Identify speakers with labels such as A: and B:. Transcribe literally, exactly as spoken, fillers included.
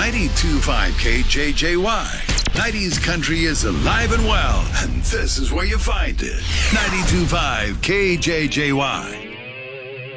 A: ninety-two point five K J J Y. nineties country is alive and well, and this is where you find it. ninety-two point five K J J Y.